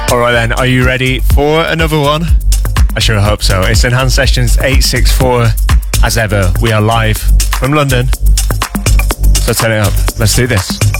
Alright then, are you ready for another one? I sure hope so. It's Enhanced Sessions 864. As ever, we are live from London. So turn it up. Let's do this.